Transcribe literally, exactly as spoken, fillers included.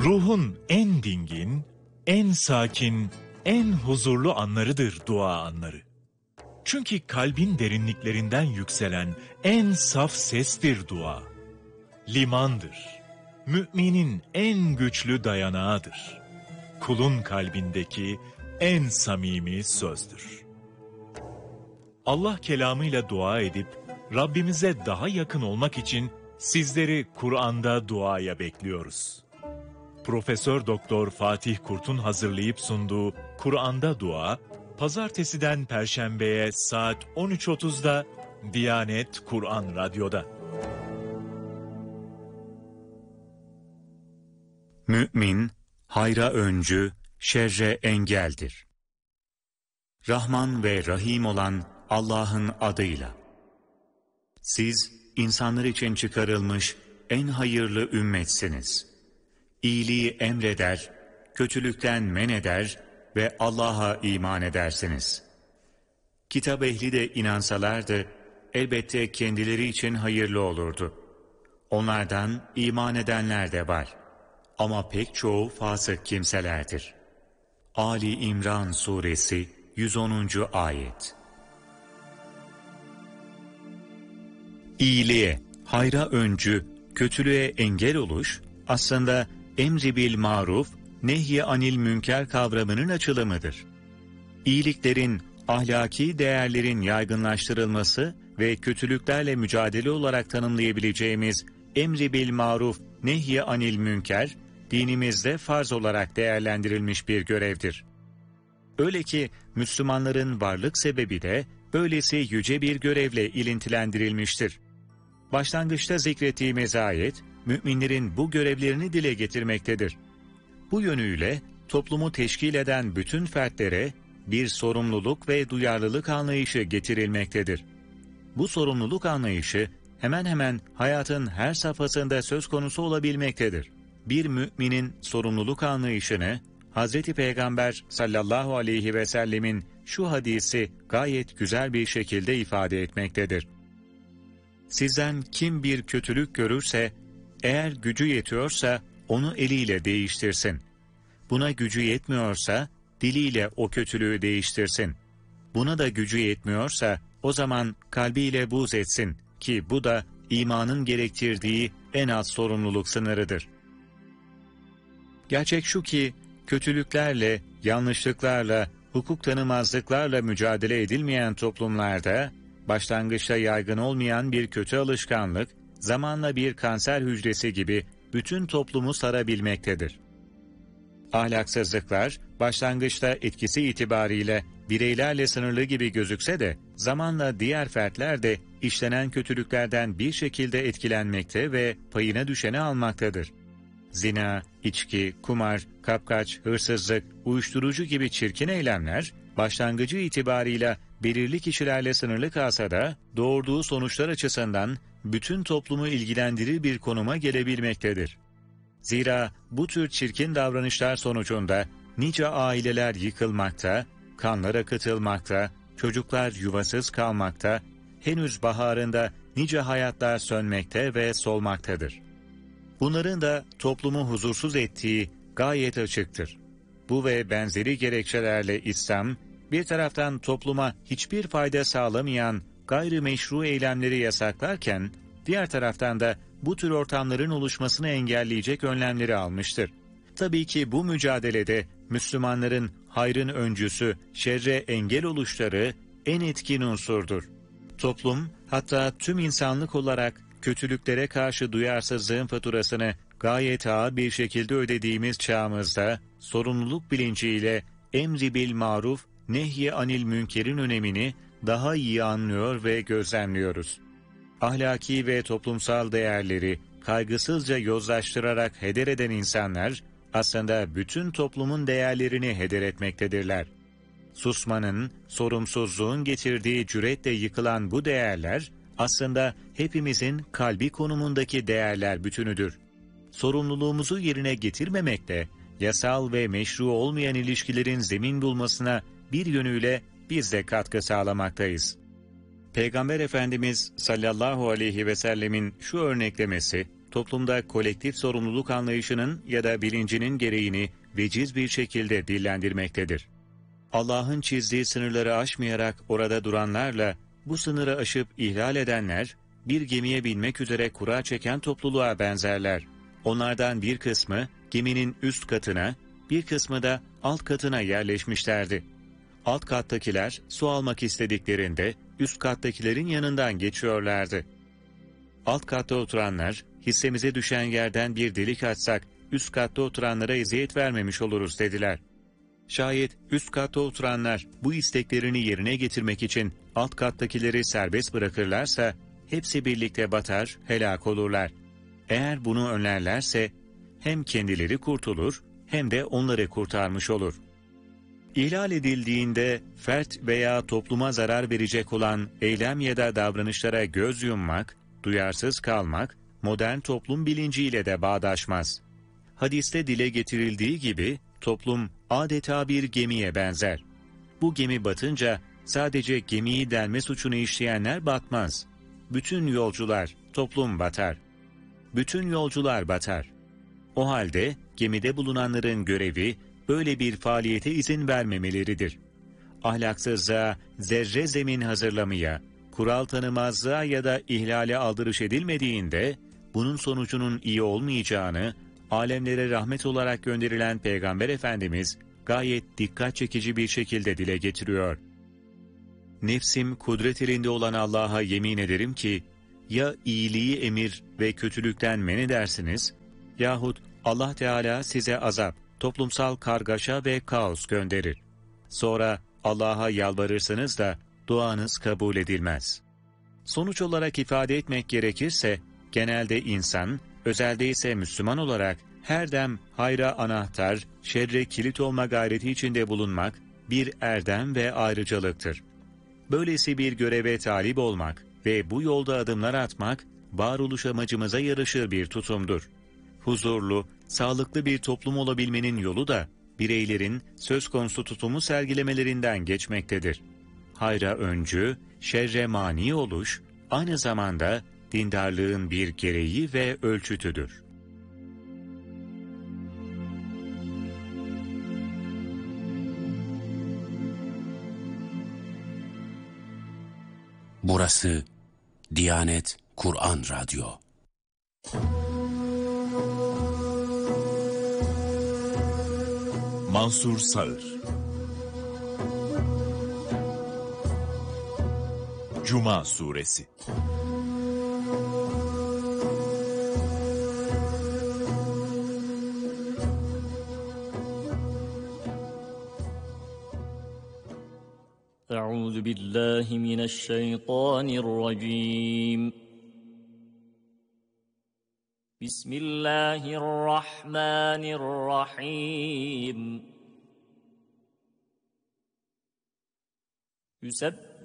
Ruhun en dingin, en sakin, en huzurlu anlarıdır dua anları. Çünkü kalbin derinliklerinden yükselen en saf sestir dua. Limandır. Müminin en güçlü dayanağıdır. Kulun kalbindeki en samimi sözdür. Allah kelamıyla dua edip Rabbimize daha yakın olmak için sizleri Kur'an'da duaya bekliyoruz. Profesör Doktor Fatih Kurt'un hazırlayıp sunduğu Kur'an'da Dua, Pazartesiden Perşembe'ye saat on üç otuzda Diyanet Kur'an Radyo'da. Mümin, hayra öncü, şerre engeldir. Rahman ve Rahim olan Allah'ın adıyla. Siz, insanlar için çıkarılmış en hayırlı ümmetsiniz. İyiliği emreder, kötülükten men eder ve Allah'a iman edersiniz. Kitap ehli de inansalardı, elbette kendileri için hayırlı olurdu. Onlardan iman edenler de var. Ama pek çoğu fasık kimselerdir. Ali İmran Suresi yüz onuncu ayet. İyiliğe, hayra öncü, kötülüğe engel oluş, aslında emri bil maruf, nehy-i anil münker kavramının açılımıdır. İyiliklerin, ahlaki değerlerin yaygınlaştırılması ve kötülüklerle mücadele olarak tanımlayabileceğimiz emri bil maruf, nehy-i anil münker, dinimizde farz olarak değerlendirilmiş bir görevdir. Öyle ki Müslümanların varlık sebebi de böylesi yüce bir görevle ilintilendirilmiştir. Başlangıçta zikrettiğimiz ayet, müminlerin bu görevlerini dile getirmektedir. Bu yönüyle toplumu teşkil eden bütün fertlere bir sorumluluk ve duyarlılık anlayışı getirilmektedir. Bu sorumluluk anlayışı hemen hemen hayatın her safhasında söz konusu olabilmektedir. Bir müminin sorumluluk anlayışını Hazreti Peygamber sallallahu aleyhi ve sellemin şu hadisi gayet güzel bir şekilde ifade etmektedir. Sizden kim bir kötülük görürse, eğer gücü yetiyorsa onu eliyle değiştirsin. Buna gücü yetmiyorsa diliyle o kötülüğü değiştirsin. Buna da gücü yetmiyorsa o zaman kalbiyle buğz etsin ki bu da imanın gerektirdiği en az sorumluluk sınırıdır. Gerçek şu ki kötülüklerle, yanlışlıklarla, hukuk tanımazlıklarla mücadele edilmeyen toplumlarda başlangıçta yaygın olmayan bir kötü alışkanlık zamanla bir kanser hücresi gibi bütün toplumu sarabilmektedir. Ahlaksızlıklar başlangıçta etkisi itibariyle bireylerle sınırlı gibi gözükse de zamanla diğer fertler de işlenen kötülüklerden bir şekilde etkilenmekte ve payına düşeni almaktadır. Zina, içki, kumar, kapkaç, hırsızlık, uyuşturucu gibi çirkin eylemler başlangıcı itibarıyla belirli kişilerle sınırlı kalsa da doğurduğu sonuçlar açısından bütün toplumu ilgilendirir bir konuma gelebilmektedir. Zira bu tür çirkin davranışlar sonucunda nice aileler yıkılmakta, kanlar akıtılmakta, çocuklar yuvasız kalmakta, henüz baharında nice hayatlar sönmekte ve solmaktadır. Bunların da toplumu huzursuz ettiği gayet açıktır. Bu ve benzeri gerekçelerle İslam, bir taraftan topluma hiçbir fayda sağlamayan gayrimeşru eylemleri yasaklarken, diğer taraftan da bu tür ortamların oluşmasını engelleyecek önlemleri almıştır. Tabii ki bu mücadelede Müslümanların hayrın öncüsü, şerre engel oluşları en etkin unsurdur. Toplum, hatta tüm insanlık olarak kötülüklere karşı duyarsızlığın faturasını gayet ağır bir şekilde ödediğimiz çağımızda, sorumluluk bilinciyle emri bil maruf, nehy-i anil münkerin önemini daha iyi anlıyor ve gözlemliyoruz. Ahlaki ve toplumsal değerleri kaygısızca yozlaştırarak heder eden insanlar, aslında bütün toplumun değerlerini heder etmektedirler. Susmanın, sorumsuzluğun getirdiği cüretle yıkılan bu değerler, aslında hepimizin kalbi konumundaki değerler bütünüdür. Sorumluluğumuzu yerine getirmemekle, yasal ve meşru olmayan ilişkilerin zemin bulmasına bir yönüyle biz de katkı sağlamaktayız. Peygamber Efendimiz sallallahu aleyhi ve sellemin şu örneklemesi, toplumda kolektif sorumluluk anlayışının ya da bilincinin gereğini veciz bir şekilde dillendirmektedir. Allah'ın çizdiği sınırları aşmayarak orada duranlarla bu sınırı aşıp ihlal edenler, bir gemiye binmek üzere kura çeken topluluğa benzerler. Onlardan bir kısmı geminin üst katına, bir kısmı da alt katına yerleşmişlerdi. Alt kattakiler su almak istediklerinde üst kattakilerin yanından geçiyorlardı. Alt katta oturanlar, hissemize düşen yerden bir delik açsak üst katta oturanlara eziyet vermemiş oluruz dediler. Şayet üst katta oturanlar bu isteklerini yerine getirmek için alt kattakileri serbest bırakırlarsa hepsi birlikte batar, helak olurlar. Eğer bunu önlerlerse hem kendileri kurtulur hem de onları kurtarmış olur. İhlal edildiğinde fert veya topluma zarar verecek olan eylem ya da davranışlara göz yummak, duyarsız kalmak modern toplum bilinciyle de bağdaşmaz. Hadiste dile getirildiği gibi toplum adeta bir gemiye benzer. Bu gemi batınca sadece gemiyi delme suçunu işleyenler batmaz. Bütün yolcular, toplum batar. Bütün yolcular batar. O halde gemide bulunanların görevi böyle bir faaliyete izin vermemeleridir. Ahlaksızlığa, zerre zemin hazırlamaya, kural tanımazlığa ya da ihlale aldırış edilmediğinde bunun sonucunun iyi olmayacağını alemlere rahmet olarak gönderilen Peygamber Efendimiz gayet dikkat çekici bir şekilde dile getiriyor. Nefsim kudret elinde olan Allah'a yemin ederim ki ya iyiliği emir ve kötülükten men edersiniz yahut Allah Teala size azap, toplumsal kargaşa ve kaos gönderir. Sonra Allah'a yalvarırsınız da duanız kabul edilmez. Sonuç olarak ifade etmek gerekirse genelde insan, özelde ise Müslüman olarak her dem hayra anahtar, şerre kilit olma gayreti içinde bulunmak bir erdem ve ayrıcalıktır. Böylesi bir göreve talip olmak ve bu yolda adımlar atmak, varoluş amacımıza yaraşır bir tutumdur. Huzurlu, sağlıklı bir toplum olabilmenin yolu da bireylerin söz konusu tutumu sergilemelerinden geçmektedir. Hayra öncü, şerre mani oluş, aynı zamanda dindarlığın bir gereği ve ölçütüdür. Burası Diyanet Kur'an Radyo. Mansur Sağır. Cuma Suresi. Euzu billahi mineşşeytanirracim. Bismillahirrahmanirrahim. Yüsebbih